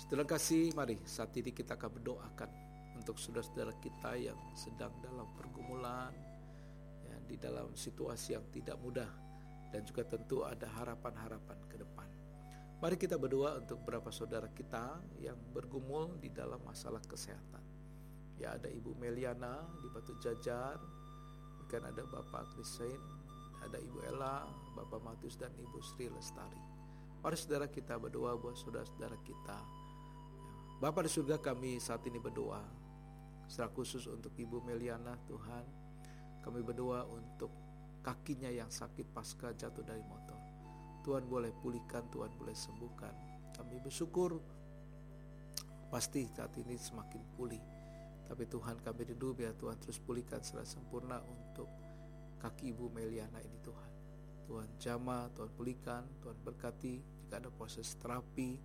Terima kasih, mari saat ini kita akan berdoakan untuk saudara-saudara kita yang sedang dalam pergumulan, ya, di dalam situasi yang tidak mudah, dan juga tentu ada harapan-harapan ke depan. Mari kita berdoa untuk beberapa saudara kita yang bergumul di dalam masalah kesehatan. Ya, ada Ibu Meliana di Batu Jajar, kan ada Bapak Krisain, ada Ibu Ella, Bapak Matius, dan Ibu Sri Lestari. Mari saudara kita berdoa buat saudara-saudara kita. Bapa di surga, kami saat ini berdoa secara khusus untuk Ibu Meliana. Tuhan, kami berdoa untuk kakinya yang sakit pasca jatuh dari motor. Tuhan boleh pulihkan, Tuhan boleh sembuhkan. Kami bersyukur pasti saat ini semakin pulih. Tapi Tuhan, kami rindu biar Tuhan terus pulihkan secara sempurna untuk kaki Ibu Meliana ini. Tuhan jamah, Tuhan pulihkan, Tuhan berkati. Jika ada proses terapi,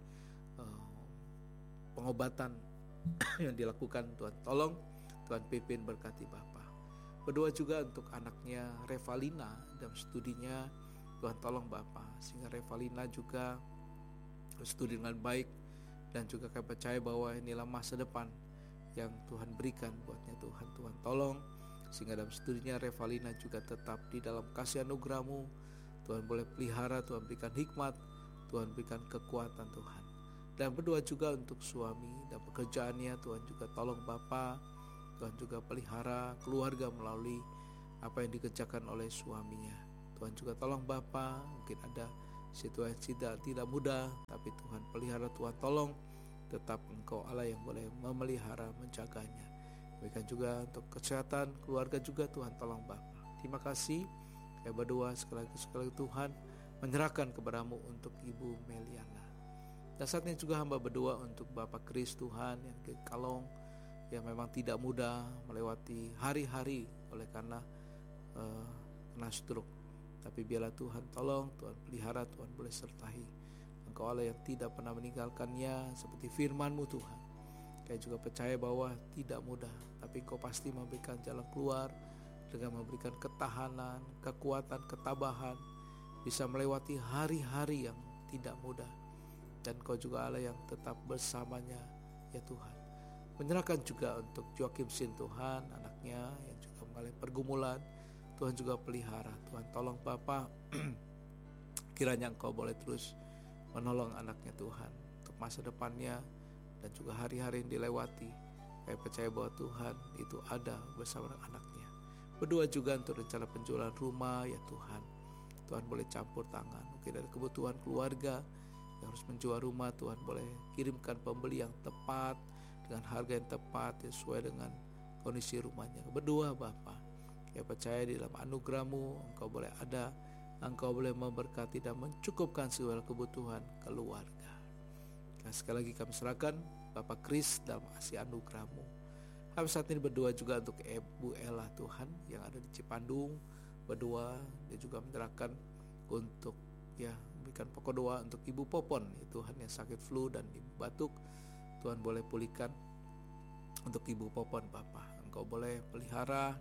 pengobatan yang dilakukan, Tuhan tolong, Tuhan pimpin, berkati Bapa. Berdoa juga untuk anaknya Revalina dalam studinya. Tuhan tolong Bapa, sehingga Revalina juga studi dengan baik, dan juga kami percaya bahwa inilah masa depan yang Tuhan berikan buatnya. Tuhan tolong, sehingga dalam studinya Revalina juga tetap di dalam kasih anugerah-Mu. Tuhan boleh pelihara, Tuhan berikan hikmat, Tuhan berikan kekuatan Tuhan. Dan berdoa juga untuk suami dan pekerjaannya. Tuhan juga tolong Bapa, Tuhan juga pelihara keluarga melalui apa yang dikerjakan oleh suaminya. Tuhan juga tolong Bapa, mungkin ada situasi tidak mudah, tapi Tuhan pelihara, Tuhan tolong, tetap Engkau Allah yang boleh memelihara, menjaganya. Demikian juga untuk kesehatan keluarga juga, Tuhan tolong Bapa. Terima kasih. Saya berdoa sekali lagi Tuhan menyerahkan kepada-Mu untuk Ibu Meliana. Dan saat ini juga hamba berdoa untuk Bapak Kris, Tuhan, yang ke Kalong, yang memang tidak mudah melewati hari-hari oleh karena kena stroke. Tapi biarlah Tuhan tolong, Tuhan pelihara, Tuhan boleh sertai. Engkau Allah yang tidak pernah meninggalkannya, seperti firman-Mu Tuhan. Saya juga percaya bahwa tidak mudah, tapi Engkau pasti memberikan jalan keluar dengan memberikan ketahanan, kekuatan, ketabahan, bisa melewati hari-hari yang tidak mudah. Dan Kau juga Allah yang tetap bersamanya, ya Tuhan. Menyerahkan juga untuk Joakim Sin, Tuhan, anaknya yang juga mengalami pergumulan. Tuhan juga pelihara, Tuhan tolong Bapa. Kiranya Engkau boleh terus menolong anaknya Tuhan, untuk masa depannya dan juga hari-hari yang dilewati. Saya percaya bahwa Tuhan itu ada bersama anaknya. Berdoa juga untuk rencana penjualan rumah, ya Tuhan. Tuhan boleh campur tangan, mungkin ada kebutuhan keluarga yang harus menjual rumah. Tuhan boleh kirimkan pembeli yang tepat, dengan harga yang tepat, sesuai dengan kondisi rumahnya. Berdoa Bapa, ya percaya di dalam anugerah-Mu Engkau boleh ada, Engkau boleh memberkati dan mencukupkan segala kebutuhan keluarga. Dan sekali lagi kami serahkan Bapak Kris dalam kasih anugerah-Mu. Kami saat ini berdoa juga untuk Ibu Ella, Tuhan, yang ada di Cipandung. Berdoa, dia juga menyerahkan untuk memberikan pokok doa untuk Ibu Popon, ya Tuhan, yang sakit flu dan Ibu batuk. Tuhan boleh pulihkan untuk Ibu Popon Bapa. Engkau boleh pelihara,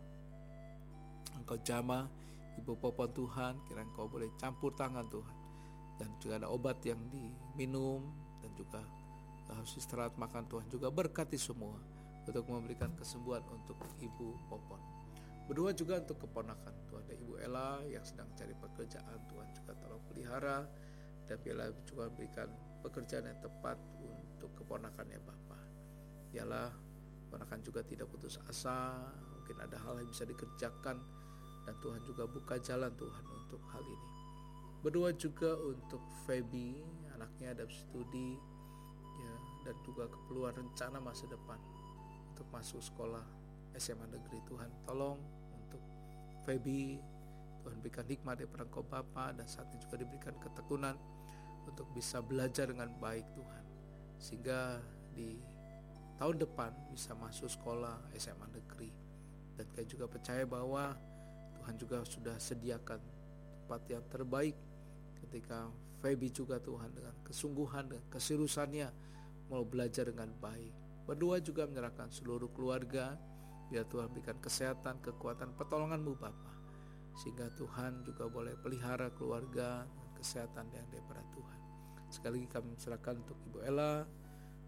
Engkau jamah Ibu Popon Tuhan. Kira Engkau boleh campur tangan Tuhan. Dan juga ada obat yang diminum, dan juga harus istirahat makan. Tuhan juga berkati semua untuk memberikan kesembuhan untuk Ibu Popon. Berdoa juga untuk keponakan Tuhan, ada Ibu Ella yang sedang cari pekerjaan. Tuhan juga tolong pelihara, dan biarlah juga berikan pekerjaan yang tepat untuk keponakannya Bapa. Biarlah keponakan juga tidak putus asa, mungkin ada hal yang bisa dikerjakan, dan Tuhan juga buka jalan Tuhan untuk hal ini. Berdoa juga untuk Feby, anaknya dalam studi, ya, dan juga keperluan rencana masa depan untuk masuk sekolah SMA negeri. Tuhan tolong untuk Feby, Tuhan berikan hikmat daripada Engkau Bapa, dan saat ini juga diberikan ketekunan untuk bisa belajar dengan baik Tuhan, sehingga di tahun depan bisa masuk sekolah SMA negeri. Dan kita juga percaya bahwa Tuhan juga sudah sediakan tempat yang terbaik ketika Feby juga Tuhan dengan kesungguhan dan keseriusannya mau belajar dengan baik. Berdoa juga menyerahkan seluruh keluarga, biar Tuhan berikan kesehatan, kekuatan, pertolongan-Mu Bapa, sehingga Tuhan juga boleh pelihara keluarga dan kesehatan yang daripada Tuhan. Sekali lagi kami serahkan untuk Ibu Ella,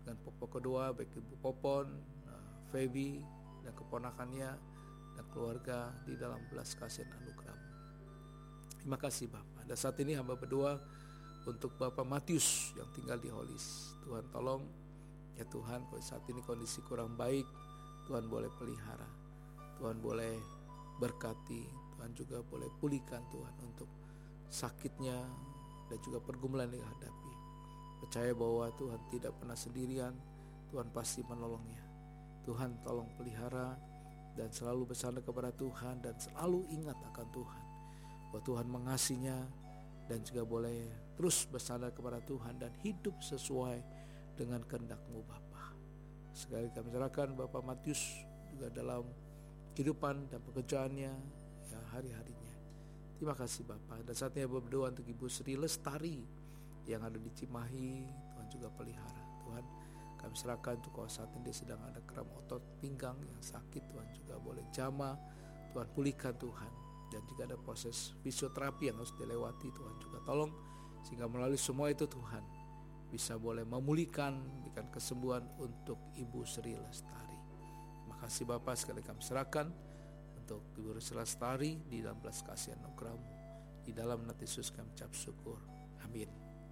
dengan pokok kedua baik Ibu Popon, Feby dan keponakannya dan keluarga di dalam belas kasihan anugerah-Mu. Terima kasih Bapa. Dan saat ini hamba berdoa untuk Bapak Matius yang tinggal di Holis. Tuhan tolong ya Tuhan, kalau saat ini kondisi kurang baik, Tuhan boleh pelihara, Tuhan boleh berkati, Tuhan juga boleh pulihkan Tuhan untuk sakitnya dan juga pergumulan yang dihadapi. Percaya bahwa Tuhan tidak pernah sendirian, Tuhan pasti menolongnya. Tuhan tolong pelihara dan selalu bersandar kepada Tuhan dan selalu ingat akan Tuhan, bahwa Tuhan mengasihinya dan juga boleh terus bersandar kepada Tuhan dan hidup sesuai dengan kehendak-Mu Bapa. Sekali kami serahkan Bapak Matius juga dalam kehidupan dan pekerjaannya ya hari-harinya. Terima kasih Bapak. Dan saatnya berdoa untuk Ibu Sri Lestari yang ada di Cimahi, Tuhan juga pelihara. Tuhan, kami serahkan untuk kalau saat ini dia sedang ada kram otot pinggang yang sakit, Tuhan juga boleh jamah, Tuhan pulihkan Tuhan. Dan jika ada proses fisioterapi yang harus dilewati, Tuhan juga tolong, sehingga melalui semua itu Tuhan bisa boleh memulihkan, berikan kesembuhan untuk Ibu Sri Lestari. Terima kasih Bapak, sekali kami serahkan untuk Ibu Sri Lestari di dalam belas kasihan anugerah-Mu. Di dalam nama Yesus kami ucap syukur. Amin.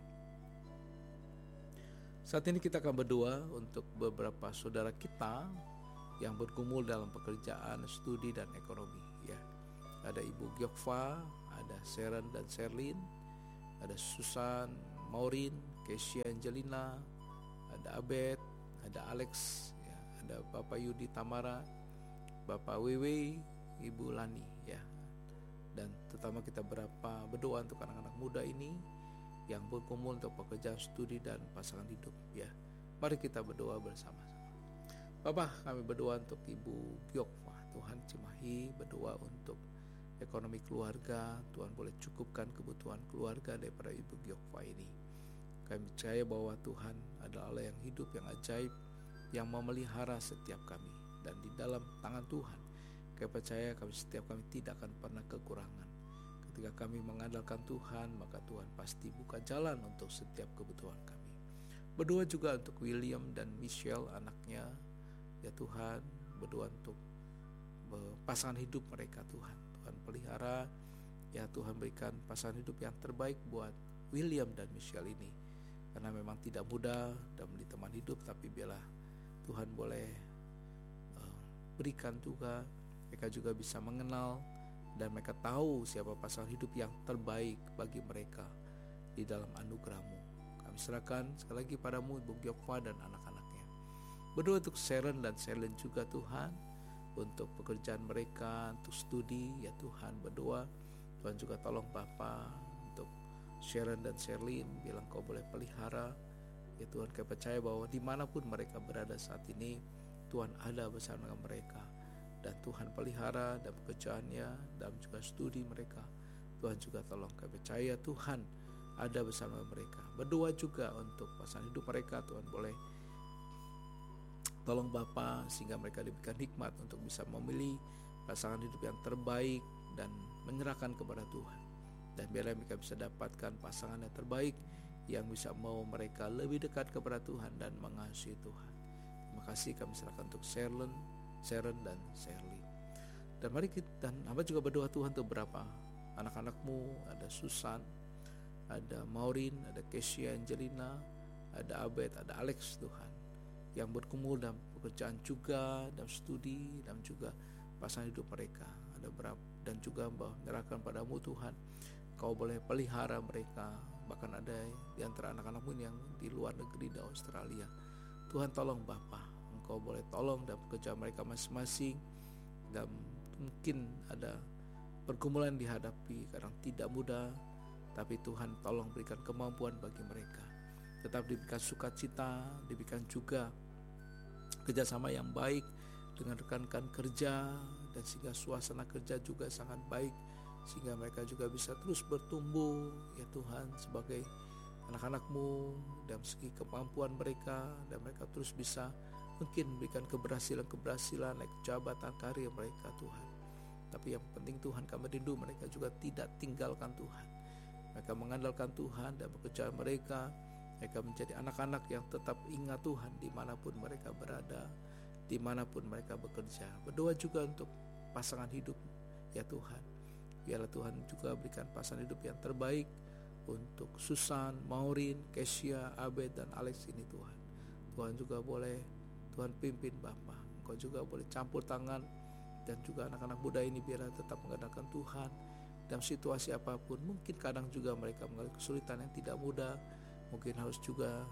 Saat ini kita akan berdoa untuk beberapa saudara kita yang bergumul dalam pekerjaan, studi, dan ekonomi. Ya, ada Ibu Gyokfa, ada Sharon dan Sherlyn, ada Susan, Maureen, Kesia Angelina, ada Abed, ada Alex, ya, ada Bapak Yudi Tamara, Bapak Wewe, Ibu Lani, ya. Dan terutama kita berdoa untuk anak-anak muda ini yang bergumul untuk pekerjaan, studi, dan pasangan hidup, ya. Mari kita berdoa bersama-sama. Bapak, kami berdoa untuk Ibu Gyokfa, Tuhan Cimahi, berdoa untuk ekonomi keluarga, Tuhan boleh cukupkan kebutuhan keluarga daripada Ibu Gyokfa ini. Kami percaya bahwa Tuhan adalah Allah yang hidup, yang ajaib, yang memelihara setiap kami. Dan di dalam tangan Tuhan, kami percaya setiap kami tidak akan pernah kekurangan. Ketika kami mengandalkan Tuhan, maka Tuhan pasti buka jalan untuk setiap kebutuhan kami. Berdoa juga untuk William dan Michelle, anaknya, ya Tuhan, berdoa untuk pasangan hidup mereka Tuhan. Tuhan pelihara, ya Tuhan berikan pasangan hidup yang terbaik buat William dan Michelle ini. Karena memang tidak mudah dalam di teman hidup, tapi biarlah Tuhan boleh berikan juga, mereka juga bisa mengenal dan mereka tahu siapa pasangan hidup yang terbaik bagi mereka di dalam anugerah-Mu. Kami serahkan sekali lagi padamu Ibu Gyokfa dan anak-anaknya. Berdoa untuk Sharon dan Sherlyn juga Tuhan, untuk pekerjaan mereka, untuk studi, ya Tuhan berdoa. Tuhan juga tolong Bapa untuk Sharon dan Sherlyn, bilang Kau boleh pelihara. Ya Tuhan, kami percaya bahwa dimanapun mereka berada saat ini, Tuhan ada bersama dengan mereka. Dan Tuhan pelihara dan pekerjaannya, dan juga studi mereka. Tuhan juga tolong, kami percaya Tuhan ada bersama mereka. Berdoa juga untuk pasangan hidup mereka, Tuhan boleh tolong Bapa sehingga mereka diberikan hikmat untuk bisa memilih pasangan hidup yang terbaik dan menyerahkan kepada Tuhan. Dan biarlah mereka bisa dapatkan pasangan yang terbaik yang bisa mau mereka lebih dekat kepada Tuhan dan mengasihi Tuhan. Terima kasih kami serahkan untuk Sharon dan Sherlyn. Dan mari kita, dan hamba juga berdoa Tuhan untuk beberapa anak-anak-Mu, ada Susan, ada Maureen, ada Kesia Angelina, ada Abed, ada Alex Tuhan, yang bergumul dalam pekerjaan juga, dalam studi, dan juga pasangan hidup mereka. Ada berapa, dan juga menyerahkan padamu Tuhan, Kau boleh pelihara mereka. Bahkan ada di antara anak-anak-Mu yang di luar negeri, di Australia. Tuhan tolong Bapa, Engkau boleh tolong dalam pekerjaan mereka masing-masing. Dan mungkin ada pergumulan dihadapi, kadang tidak mudah, tapi Tuhan tolong berikan kemampuan bagi mereka. Tetap diberikan sukacita, diberikan juga kerjasama yang baik dengan rekan-rekan kerja, dan sehingga suasana kerja juga sangat baik, sehingga mereka juga bisa terus bertumbuh, ya Tuhan, sebagai anak-anak-Mu dalam segi kemampuan mereka, dan mereka terus bisa mungkin memberikan keberhasilan naik jabatan karir mereka Tuhan. Tapi yang penting Tuhan, kami rindu mereka juga tidak tinggalkan Tuhan. Mereka mengandalkan Tuhan dan pekerjaan mereka, Mereka menjadi anak-anak yang tetap ingat Tuhan dimanapun mereka berada, dimanapun mereka bekerja. Berdoa juga untuk pasangan hidup, ya Tuhan. Biarlah Tuhan juga berikan pasangan hidup yang terbaik untuk Susan, Maureen, Kesia, Abed, dan Alex ini Tuhan. Tuhan juga boleh Tuhan pimpin Bapa. Engkau juga boleh campur tangan, dan juga anak-anak muda ini biarlah tetap mengandalkan Tuhan dalam situasi apapun. Mungkin kadang juga mereka mengalami kesulitan yang tidak mudah, mungkin harus juga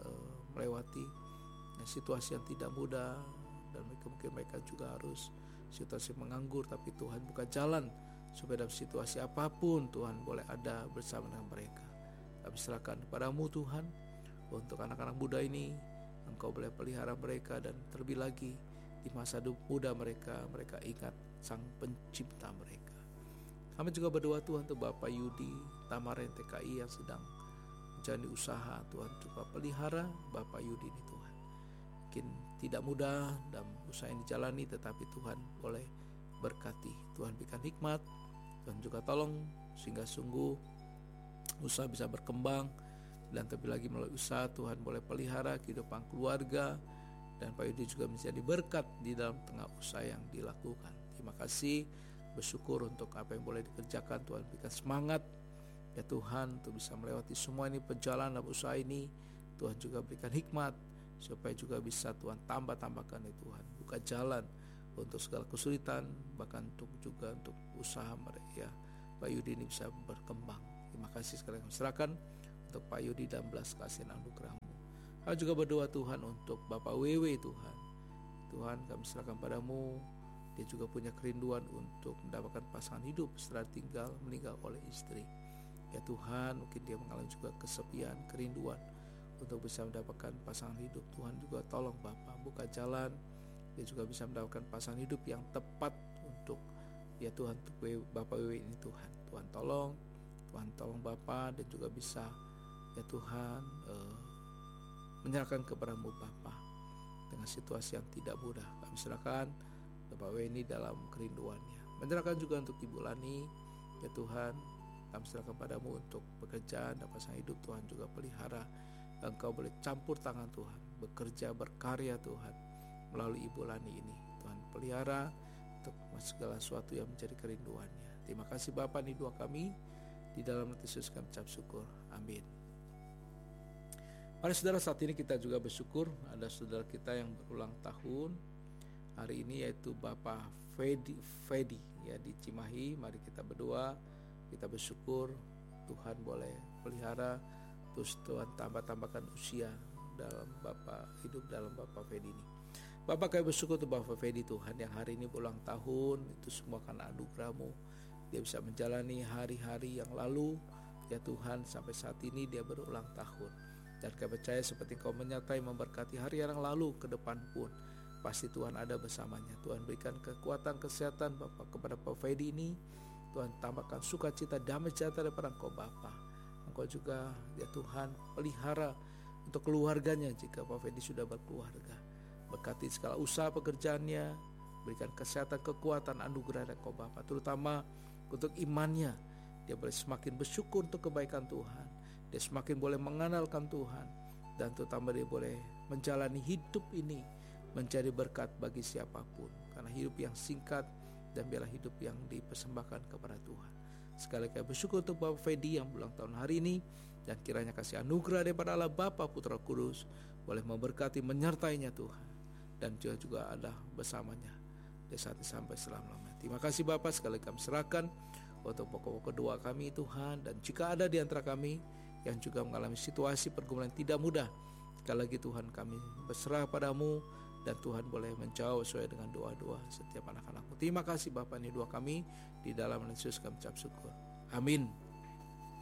melewati situasi yang tidak mudah, dan mungkin mereka juga harus situasi menganggur, tapi Tuhan buka jalan supaya dalam situasi apapun Tuhan boleh ada bersama dengan mereka. Kami serahkan kepadamu Tuhan untuk anak-anak muda ini. Engkau boleh pelihara mereka, dan terlebih lagi di masa muda mereka ingat Sang Pencipta mereka. Kami juga berdoa Tuhan untuk Bapak Yudi Tamaren TKI yang sedang menjalani usaha. Tuhan coba pelihara Bapak Yudi ini Tuhan. Mungkin tidak mudah dalam usaha yang dijalani, tetapi Tuhan boleh berkati. Tuhan berikan hikmat, Tuhan juga tolong sehingga sungguh usaha bisa berkembang, dan terlebih lagi melalui usaha Tuhan boleh pelihara kehidupan keluarga, dan Pak Yudi juga menjadi berkat di dalam tengah usaha yang dilakukan. Terima kasih, bersyukur untuk apa yang boleh dikerjakan. Tuhan berikan semangat ya Tuhan untuk bisa melewati semua ini perjalanan usaha ini. Tuhan juga berikan hikmat supaya juga bisa Tuhan tambahkan ya Tuhan, buka jalan untuk segala kesulitan, bahkan juga untuk usaha mereka Pak Yudi ini bisa berkembang. Terima kasih sekali kami serahkan untuk Pak Yudi dan belas kasihan anugerah-Mu. Kami juga berdoa Tuhan untuk Bapak Wewe Tuhan. Tuhan kami serahkan padamu. Dia juga punya kerinduan untuk mendapatkan pasangan hidup setelah meninggal oleh istri. Ya Tuhan, mungkin dia mengalami juga kesepian, kerinduan untuk bisa mendapatkan pasangan hidup. Tuhan juga tolong Bapak buka jalan. Dia juga bisa mendapatkan pasangan hidup yang tepat untuk ya Tuhan, untuk Bapak Wewe ini Tuhan. Tuhan tolong Bapak, dan juga bisa ya Tuhan menyerahkan kepadamu Bapa dengan situasi yang tidak mudah. Kami serahkan Bapak Wewe ini dalam kerinduannya. Menyerahkan juga untuk Ibu Lani ya Tuhan. Kami serahkan padamu untuk pekerjaan dan pasangan hidup. Tuhan juga pelihara. Engkau boleh campur tangan Tuhan, bekerja berkarya Tuhan melalui Ibu Lani ini. Tuhan pelihara untuk segala sesuatu yang menjadi kerinduannya. Terima kasih Bapa, ini doa kami di dalam nama Yesus kami ucap syukur. Amin. Mari saudara, saat ini kita juga bersyukur ada saudara kita yang berulang tahun hari ini, yaitu Bapak Fedi ya di Cimahi. Mari kita berdoa, kita bersyukur Tuhan boleh pelihara, terus Tuhan tambahkan usia dalam Bapak, hidup dalam Bapak Fedi ini. Bapak, kami bersyukur untuk Bapak Fedi Tuhan yang hari ini berulang tahun. Itu semua karena anugerah-Mu. Dia bisa menjalani hari-hari yang lalu ya Tuhan, sampai saat ini dia berulang tahun. Dan kami percaya seperti Kau menyertai memberkati hari yang lalu, ke depan pun pasti Tuhan ada bersamanya. Tuhan berikan kekuatan, kesehatan Bapak kepada Bapak Fedi ini. Tuhan tambahkan sukacita, damai sejahtera daripada Engkau Bapa. Engkau juga ya Tuhan pelihara untuk keluarganya jika Bapak Fedi sudah berkeluarga. Berkati segala usaha pekerjaannya, berikan kesehatan, kekuatan, anugerah dari Engkau Bapa, terutama untuk imannya. Dia boleh semakin bersyukur untuk kebaikan Tuhan. Dia semakin boleh mengandalkan Tuhan, dan terutama dia boleh menjalani hidup ini menjadi berkat bagi siapapun, karena hidup yang singkat dan biarlah hidup yang dipersembahkan kepada Tuhan. Sekali lagi bersyukur untuk Bapak Fedi yang ulang tahun hari ini, dan kiranya kasih anugerah daripada Allah Bapa, Putra, Kudus boleh memberkati, menyertainya Tuhan, dan juga ada bersamanya dari saat ini sampai selama-lamanya. Terima kasih Bapak, sekali kami serahkan untuk pokok-pokok doa kami Tuhan. Dan jika ada di antara kami yang juga mengalami situasi pergumulan tidak mudah, sekali lagi Tuhan kami berserah padamu, dan Tuhan boleh menjawab sesuai dengan doa-doa setiap anak-anak-Mu. Terima kasih Bapak, ini doa kami di dalam nama Yesus kami ucap syukur. Amin.